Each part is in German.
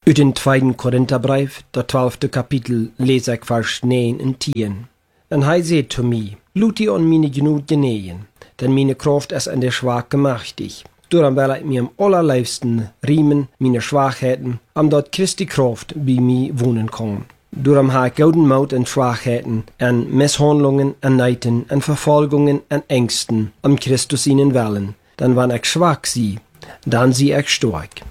Uit den 2. Korintherbrief, dat 12. kapitel, lees ik vers 9 en 10. En hij zei zu mij, Lut die on meine Genut geneen, denn meine Kraft ist an der Schwache machtig. Daarom wil ik mij am allerliefsten riemen meine Schwachheiten, omdat Christi Kraft bij mij wonen kan. Daarom ha ik gouden moed en Schwachheiten, en mishandelingen en neiten, en vervolgungen en Ängsten, Christus ihnen willen. Dan wanneer ik schwach zie, dan zie ik sterk.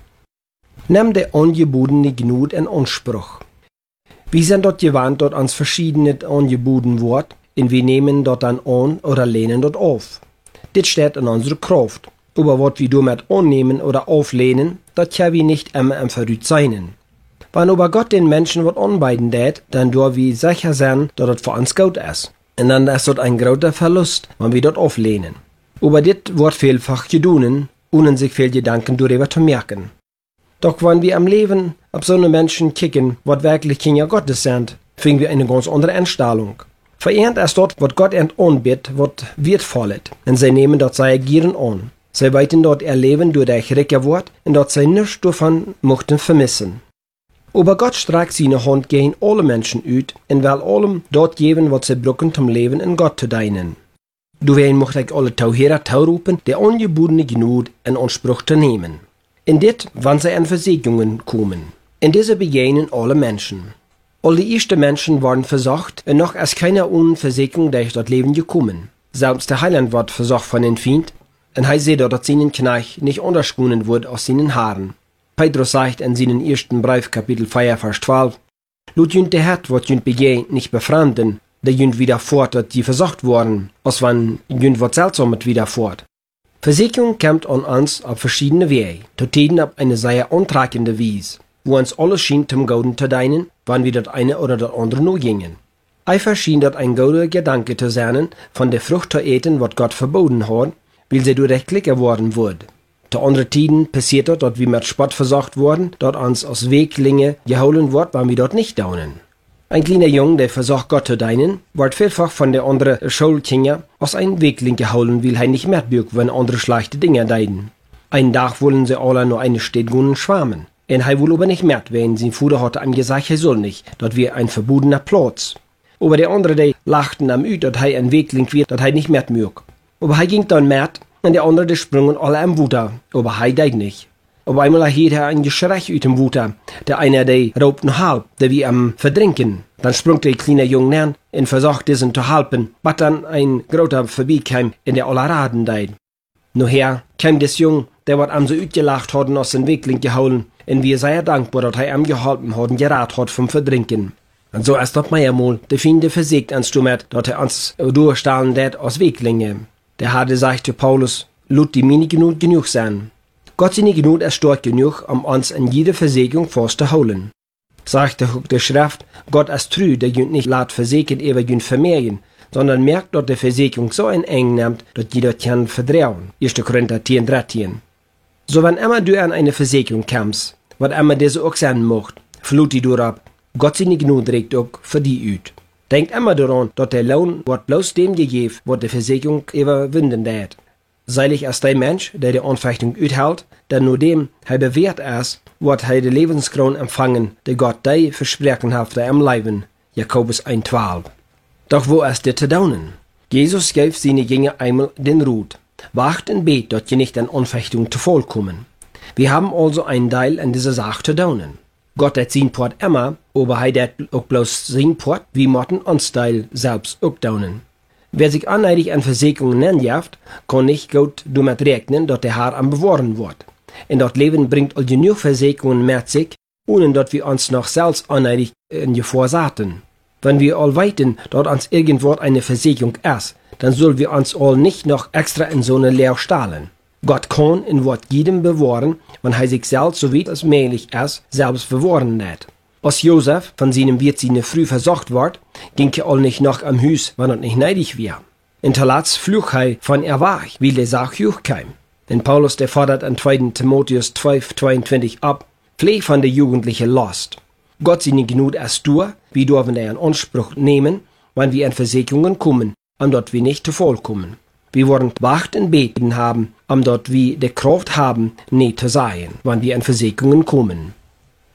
Neem de ongebodene Genut in Anspruch. Wir sind dort gewandt, dort ans verschiedene angeboten wordt, en wir nehmen dort dann an oder lehnen dort auf. Dit steht in unserer Kraft. Aber was wir damit annehmen oder auflehnen, das können wir nicht immer im Verrückt sein. Wenn aber Gott den Menschen was anbieten tät, dann dürfen wir sicher sein, dass das für uns gut ist. Und dann ist das ein großer Verlust, wenn wir dort auflehnen. Aber dit wird vielfach gedoen, ohne sich viel Gedanken darüber zu merken. Doch wenn wir am Leben auf so eine Menschen kicken, was wirklich Kinder Gottes sind, finden wir eine ganz andere Einstellung. Verehrt ist dort, was Gott anbietet, was wertvolles, und sie nehmen dort seine Gieren an. Sie weiten dort ihr Leben durch das Ricke Wort, und dort sie nichts davon mochten vermissen. Aber Gott streckt seine Hand gegen alle Menschen uit, und will allem dort geben, was sie brauchen, zum Leben in Gott zu dienen. Doorheen mocht ik alle touwheren toeroepen, de ongebodene Genut in Anspruch te nemen. In dit, wann sie an Versegnungen kommen. In diese begegnen alle Menschen. All die ersten Menschen waren versorgt, und noch ist keiner ohne Versegnung durch das Leben gekommen. Selbst der Heiland wird versorgt von den Feind, und er sieht, dass seinen Knecht nicht unterschonen wird aus seinen Haaren. Petrus sagt in seinem 1. Brief, Kapitel 4, Vers 12, Lut jünt der Herd, wat jünt begegnet, nicht befremden, der jünt wieder fort, dass die versorgt worden, als wann jünt wat Seltsames wieder fort. Versegnung kommt an uns auf verschiedene Wege, zu Tiden auf eine sehr antragende Weise, wo uns alles schien zum Guten zu dienen, wann wir das eine oder das andere nur gingen. Einfach schien das ein guter Gedanke zu sein, von der Frucht zu eten, was Gott verboten hat, weil sie durch das Klicker worden wird. Zu anderen Tiden passiert das, dass wir mit Spott versorgt wurden, dort uns aus Weglinge geholen wird, wann wir dort nicht daunen. Ein kleiner Junge, der versucht Gott zu dienen, wird vielfach von der anderen Schulkinder aus einem Wegling geholen, weil er nicht mitbürgt, wenn andere schlechte Dinge deiden. Einen Tag wollen sie alle nur eine Städtgunnen schwammen. Und er will aber nicht mehr, wenn sein Vater hatte ihm gesagt, er soll nicht, dort wir ein verbotener Platz. Aber der andere, die lachten am Üt, dass er ein Wegling wird, dass er nicht mehr mögt. Aber er ging dann mit, und der andere, die sprungen alle am Wuter, aber er deid nicht. Aber einmal hielt er ein Geschrei uit dem Wuter. Der eine, der raubt noch halb, der wie am Verdrinken. Dann sprung der kleine Junge an und versucht diesen zu halten, bis dann ein großer vorbeikam, in der alle Raden deid. Nachher kam des Jung, der wat am so uitgelacht hat und aus dem Wegling gehauen, und wir sehr dankbar, dass er am geholfen hat und gerat hat vom Verdrinken. Und so ist das mehrmal, der Finde versiegt ans Stummet, dass er uns durchstahlen dat aus Weglinge. Der hatte gesagt zu Paulus, Lut die meine genug sein. Gott seine Genut ist stark genug, um uns in jede Versegnung festzuhalten. Sagt der Schrift, Gott ist treu, der jünt nicht lat versegnen, ewer jünt vermehren, sondern merkt, dass der Versegnung so ein eng nimmt, dass jeder kann verdrehen. 1. Korinther 10, 13. So wenn immer du an eine Versegnung kommst, was immer diese auch sein macht, flut die durch ab. Gott seine Genut regt auch für die ut. Denkt immer daran, dass der Lohn wird bloß dem gegeben, was der Versegnung überwinden wird. Seilig ist der Mensch, der die Anfechtung uithält, denn nur dem er bewährt ist, wird er die Lebenskron empfangen, die Gott dir versprechen hat im Leben. Jakobus 1,12. Doch wo ist der zu daunen? Jesus gab seine Jünger einmal den Rat. Wacht und bet, dass ihr nicht in Anfechtung zu voll kommen. Wir haben also einen Teil an dieser Sache zu daunen. Gott hat sein Port immer, aber er hat auch bloß sein Port, wie mochten uns Teil selbst auch daunen. Wer sich anheilig an Versegnungen nennen darf, kann nicht gut damit rechnen, dass der Herr am bewahren wird. Und das Leben bringt all genug Versegnungen mit sich, ohne dass wir uns noch selbst anheilig in Gefahr saten. Wenn wir all weiten, dass uns irgendwo eine Versegnung ist, dann sollen wir uns all nicht noch extra in so eine Lehr stahlen. Gott kann in Wort jedem bewahren, wenn er sich selbst, so weit es möglich ist, selbst bewahren lässt. Als Josef von seinem Wirt früh versorgt ward, ging er all nicht noch am Hus, wenn er nicht neidig war. In Talatz flüch er von weg, weil der Sach hochkam. Denn Paulus, der fordert an 2. Timotheus 12,22 ab, fleh von der jugendlichen Last. Gott seine Genut ist durch, wir dürfen er in Anspruch nehmen, wenn wir in Versegnungen kommen, und dort wir nicht zu voll kommen. Wir wollen wacht und beten haben, dort wir die Kraft haben, nicht zu sein, wenn wir in Versegnungen kommen.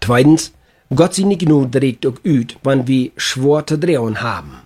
Zweitens, Gott seine Gnade regt auch ut, wann wir schwor te dreuen haben.